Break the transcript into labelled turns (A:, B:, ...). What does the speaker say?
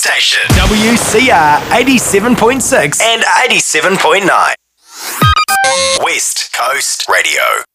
A: station.
B: WCR 87.6
A: And 87.9. West Coast Radio.